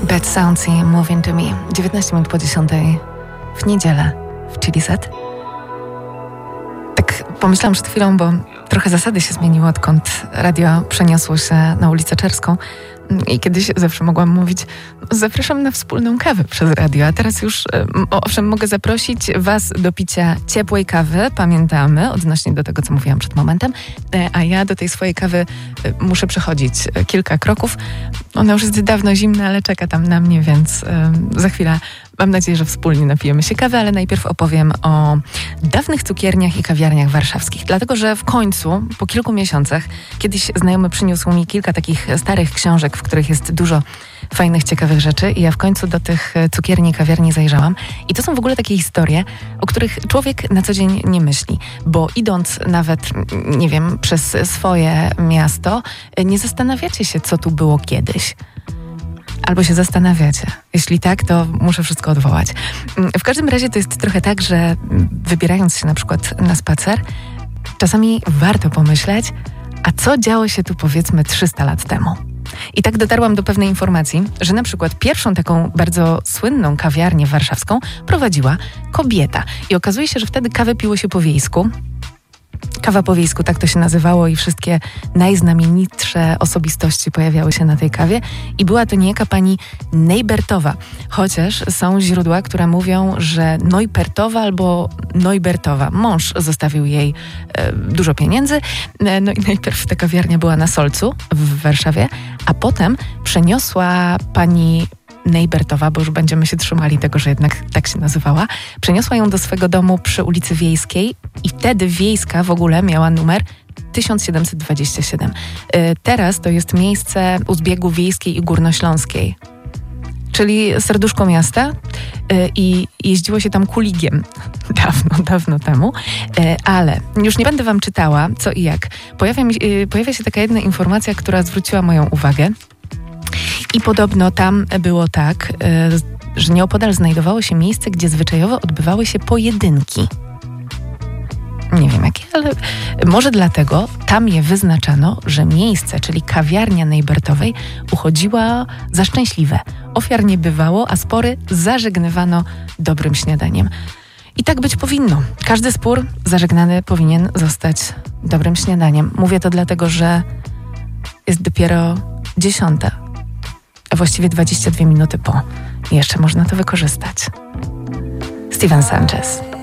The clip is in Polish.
Bad Sounds i Moving to Me. 19 minut po 10 w niedzielę w Chili Set. Tak pomyślałam przed chwilą, bo trochę zasady się zmieniły, odkąd radio przeniosło się na ulicę Czerską. I kiedyś zawsze mogłam mówić: zapraszam na wspólną kawę przez radio, a teraz już owszem mogę zaprosić Was do picia ciepłej kawy, pamiętamy, odnośnie do tego, co mówiłam przed momentem, a ja do tej swojej kawy muszę przechodzić kilka kroków. Ona już jest dawno zimna, ale czeka tam na mnie, więc za chwilę mam nadzieję, że wspólnie napijemy się kawy, ale najpierw opowiem o dawnych cukierniach i kawiarniach warszawskich. Dlatego, że w końcu, po kilku miesiącach, kiedyś znajomy przyniósł mi kilka takich starych książek, w których jest dużo fajnych, ciekawych rzeczy i ja w końcu do tych cukierni i kawiarni zajrzałam. I to są w ogóle takie historie, o których człowiek na co dzień nie myśli, bo idąc nawet, nie wiem, przez swoje miasto, nie zastanawiacie się, co tu było kiedyś. Albo się zastanawiacie. Jeśli tak, to muszę wszystko odwołać. W każdym razie to jest trochę tak, że wybierając się na przykład na spacer, czasami warto pomyśleć, a co działo się tu powiedzmy 300 lat temu. I tak dotarłam do pewnej informacji, że na przykład pierwszą taką bardzo słynną kawiarnię warszawską prowadziła kobieta. I okazuje się, że wtedy kawę piło się po wiejsku. Kawa po wiejsku, tak to się nazywało i wszystkie najznamienitsze osobistości pojawiały się na tej kawie i była to niejaka pani Nejbertowa, chociaż są źródła, które mówią, że Neupertowa albo Neubertowa. Mąż zostawił jej dużo pieniędzy, no i najpierw ta kawiarnia była na Solcu w Warszawie, a potem przeniosła pani Nejbertowa, bo już będziemy się trzymali tego, że jednak tak się nazywała, przeniosła ją do swego domu przy ulicy Wiejskiej i wtedy Wiejska w ogóle miała numer 1727. Teraz to jest miejsce u zbiegu Wiejskiej i Górnośląskiej, czyli serduszko miasta i jeździło się tam kuligiem dawno temu, ale już nie będę Wam czytała co i jak. Pojawia się taka jedna informacja, która zwróciła moją uwagę. I podobno tam było tak, że nieopodal znajdowało się miejsce, gdzie zwyczajowo odbywały się pojedynki. Nie wiem jakie, ale może dlatego tam je wyznaczano, że miejsce, czyli kawiarnia Nejbertowej, uchodziła za szczęśliwe. Ofiar nie bywało, a spory zażegnywano dobrym śniadaniem. I tak być powinno. Każdy spór zażegnany powinien zostać dobrym śniadaniem. Mówię to dlatego, że jest dopiero 10, a właściwie 22 minuty po. I jeszcze można to wykorzystać. Steven Sanchez.